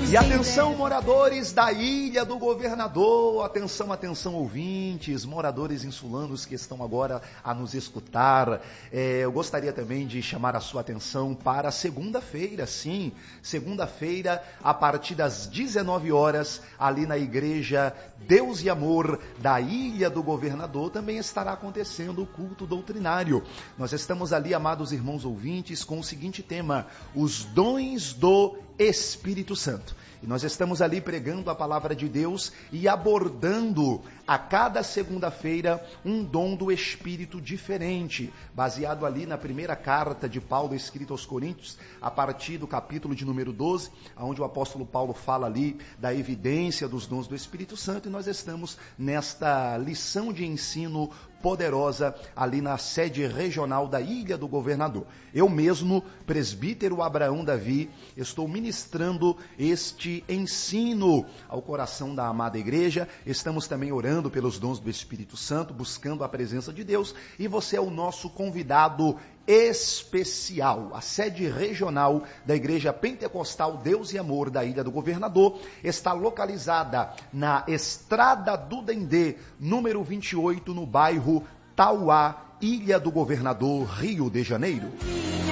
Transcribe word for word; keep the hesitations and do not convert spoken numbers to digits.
E atenção, moradores da Ilha do Governador, atenção, atenção, ouvintes, moradores insulanos que estão agora a nos escutar. É, eu gostaria também de chamar a sua atenção para segunda-feira, sim, segunda-feira, a partir das dezenove horas, ali na Igreja Deus e Amor da Ilha do Governador, também estará acontecendo o culto doutrinário. Nós estamos ali, amados irmãos ouvintes, com o seguinte tema: os dons do Espírito Santo. E nós estamos ali pregando a palavra de Deus e abordando a cada segunda-feira um dom do Espírito diferente, baseado ali na primeira carta de Paulo escrita aos Coríntios, a partir do capítulo de número doze, onde o apóstolo Paulo fala ali da evidência dos dons do Espírito Santo, e nós estamos nesta lição de ensino poderosa ali na sede regional da Ilha do Governador. Eu mesmo, presbítero Abraão Davi, estou ministrando este ensino ao coração da amada igreja. Estamos também orando pelos dons do Espírito Santo, buscando a presença de Deus, e você é o nosso convidado especial. A sede regional da Igreja Pentecostal Deus e Amor da Ilha do Governador está localizada na Estrada do Dendê, número vinte e oito, no bairro Tauá, Ilha do Governador, Rio de Janeiro.